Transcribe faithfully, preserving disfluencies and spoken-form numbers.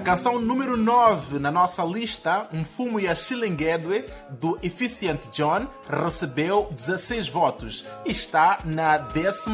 canção número nove na nossa lista, Mfumo ya Chilengedwe, do Efficient John, recebeu dezasseis votos e está na décima